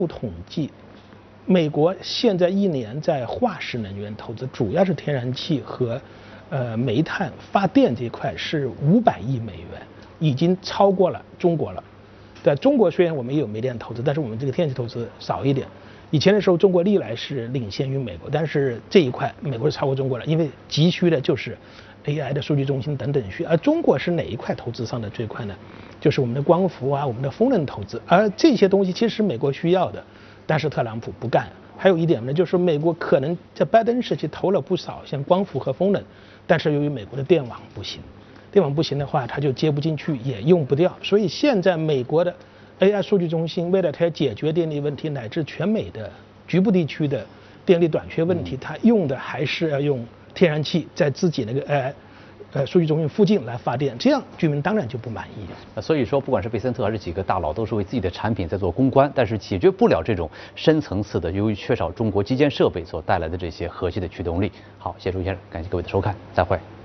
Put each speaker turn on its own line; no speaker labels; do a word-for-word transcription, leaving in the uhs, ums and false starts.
统计，美国现在一年在化石能源投资，主要是天然气和呃煤炭发电这一块是五百亿美元，已经超过了中国了。在中国虽然我们也有煤电投资，但是我们这个天然气投资少一点。以前的时候，中国历来是领先于美国，但是这一块美国是超过中国了，因为急需的就是 A I 的数据中心等等需。而中国是哪一块投资上的最快呢？就是我们的光伏啊，我们的风能投资。而这些东西其实是美国需要的，但是特朗普不干。还有一点呢，就是美国可能在拜登时期投了不少像光伏和风能，但是由于美国的电网不行。电网不行的话，它就接不进去，也用不掉。所以现在美国的 A I 数据中心为了它解决电力问题，乃至全美的局部地区的电力短缺问题，它用的还是要用天然气在自己那个 A I 呃数据中心附近来发电，这样居民当然就不满意。
那所以说，不管是贝森特还是几个大佬，都是为自己的产品在做公关，但是解决不了这种深层次的由于缺少中国基建设备所带来的这些核心的驱动力。好，谢谢朱先生，感谢各位的收看，再会。